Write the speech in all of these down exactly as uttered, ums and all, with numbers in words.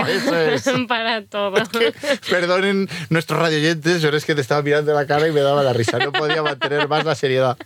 Eso es. Para todo. Es que, perdonen nuestros radioyentes, pero es que te estaba mirando la cara y me daba la risa. No podía mantener más la seriedad.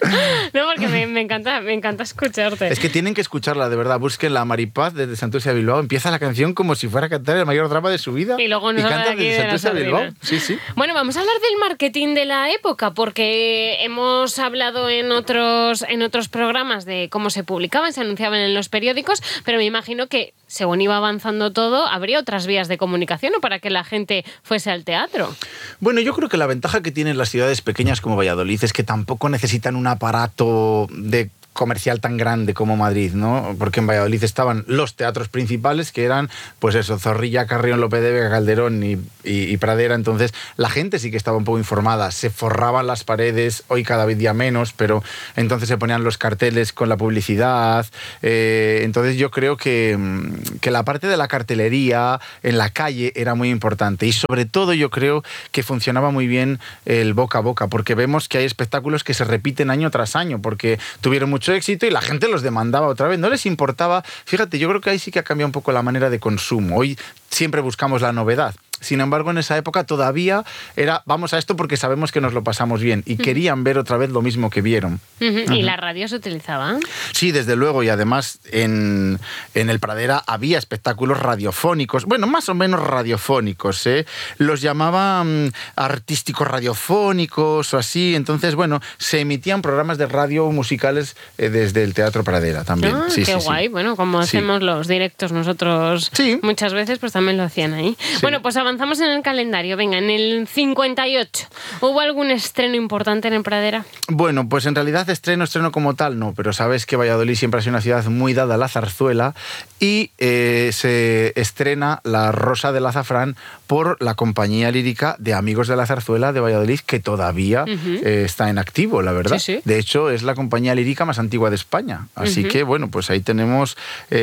No, porque me, me, encanta, me encanta escucharte. Es que tienen que escucharla, de verdad. Busquen la Maripaz desde Santurce a Bilbao. Empieza la canción como si fuera a cantar el mayor drama de su vida. Y luego nos y habla canta de aquí desde de la Santurce a Bilbao. sardina. Sí, sí. Bueno, vamos a hablar del marketing de la época, porque hemos hablado en otros, en otros programas de cómo se publicaban, se anunciaban en los periódicos, pero me imagino que según iba avanzando todo, habría otras vías de comunicación o para que la gente fuese al teatro. Bueno, yo creo que la ventaja que tienen las ciudades pequeñas como Valladolid es que tampoco necesitan un aparato de comercial tan grande como Madrid, ¿no? Porque en Valladolid estaban los teatros principales, que eran, pues eso, Zorrilla, Carrión, Lope de Vega, Calderón y, y, y Pradera. Entonces, la gente sí que estaba un poco informada. Se forraban las paredes, hoy cada vez día menos, pero entonces se ponían los carteles con la publicidad. Eh, entonces, yo creo que, que la parte de la cartelería en la calle era muy importante. Y sobre todo, yo creo que funcionaba muy bien el boca a boca, porque vemos que hay espectáculos que se repiten año tras año, porque tuvieron mucho éxito y la gente los demandaba otra vez, no les importaba. Fíjate, yo creo que ahí sí que ha cambiado un poco la manera de consumo. Hoy siempre buscamos la novedad. Sin embargo, en esa época todavía era vamos a esto porque sabemos que nos lo pasamos bien y uh-huh. querían ver otra vez lo mismo que vieron. Uh-huh. Uh-huh. ¿Y la radio se utilizaba? Sí, desde luego, y además en, en el Pradera había espectáculos radiofónicos, bueno, más o menos radiofónicos, ¿eh? Los llamaban artísticos radiofónicos o así, entonces, bueno, se emitían programas de radio musicales eh, desde el Teatro Pradera también. Ah, sí, qué sí, guay, sí. bueno, como sí. hacemos los directos nosotros sí. muchas veces, pues también lo hacían ahí. Sí. Bueno, pues avanzamos en el calendario. Venga, en el cincuenta y ocho, ¿hubo algún estreno importante en el Pradera? Bueno, pues en realidad estreno, estreno como tal, no, pero sabes que Valladolid siempre ha sido una ciudad muy dada a la zarzuela y eh, se estrena La Rosa del Azafrán por la compañía lírica de Amigos de la Zarzuela de Valladolid, que todavía uh-huh. eh, está en activo, la verdad. Sí, sí. De hecho, es la compañía lírica más antigua de España. Así uh-huh. que, bueno, pues ahí tenemos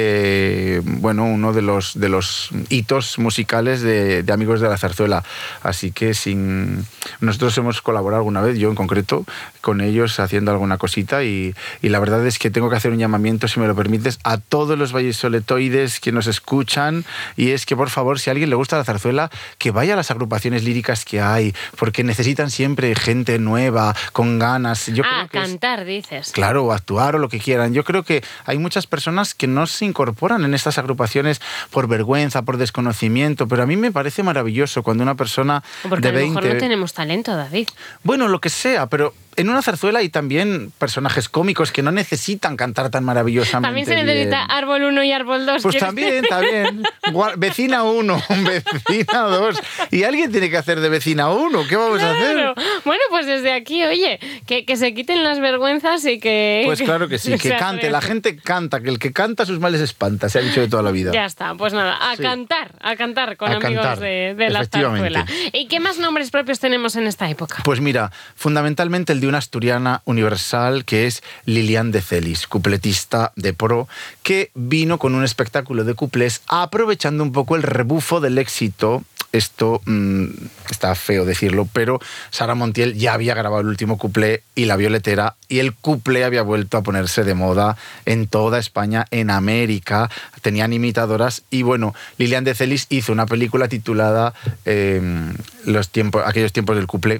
eh, bueno, uno de los, de los hitos musicales de, de Amigos de la Zarzuela. Así que sin nosotros hemos colaborado alguna vez, yo en concreto, con ellos haciendo alguna cosita y, y la verdad es que tengo que hacer un llamamiento, si me lo permites, a todos los vallisoletoides que nos escuchan, y es que por favor, si a alguien le gusta la zarzuela, que vaya a las agrupaciones líricas que hay, porque necesitan siempre gente nueva, con ganas. Yo ah, creo que cantar, es, dices. Claro, o actuar o lo que quieran. Yo creo que hay muchas personas que no se incorporan en estas agrupaciones por vergüenza, por desconocimiento, pero a mí me parece maravilloso cuando una persona porque de veinte... a lo mejor no tenemos talento, David. Bueno, lo que sea, pero en una zarzuela hay también personajes cómicos que no necesitan cantar tan maravillosamente. También se necesita bien. árbol uno y árbol dos. Pues también, también. Vecina uno, vecina dos. Y alguien tiene que hacer de vecina uno. ¿Qué vamos claro. a hacer? Bueno, pues desde aquí, oye, que, que se quiten las vergüenzas y que... Pues claro que sí, que cante. La gente canta, que el que canta sus males espanta, se ha dicho de toda la vida. Ya está, pues nada, a sí. cantar, a cantar con a amigos cantar, de, de la zarzuela. ¿Y qué más nombres propios tenemos en esta época? Pues mira, fundamentalmente el de una asturiana universal que es Lilian de Celis, cupletista de pro, que vino con un espectáculo de cuplés aprovechando un poco el rebufo del éxito. Esto mmm, está feo decirlo, pero Sara Montiel ya había grabado el último cuplé y La Violetera, y el cuplé había vuelto a ponerse de moda en toda España, en América, tenían imitadoras, y bueno, Lilian de Celis hizo una película titulada eh, los tiempos, aquellos tiempos del cuplé,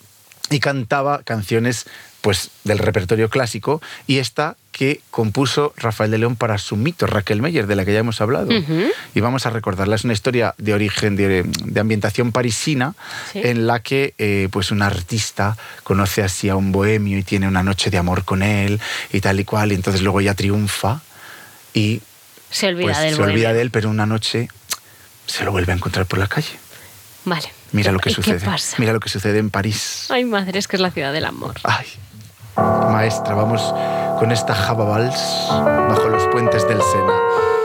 y cantaba canciones pues del repertorio clásico, y esta que compuso Rafael de León para su mito, Raquel Meyer, de la que ya hemos hablado. Uh-huh. Y vamos a recordarla. Es una historia de origen, de, de ambientación parisina, ¿sí? En la que eh, pues un artista conoce así a un bohemio y tiene una noche de amor con él y tal y cual, y entonces luego ella triunfa y se olvida, pues, del se olvida bohemio. de él, pero una noche se lo vuelve a encontrar por la calle. Vale. Mira lo que ¿Y sucede. qué pasa? Mira lo que sucede en París. Ay, madre, es que es la ciudad del amor. Ay. Maestra, vamos con esta Java Vals bajo los puentes del Sena.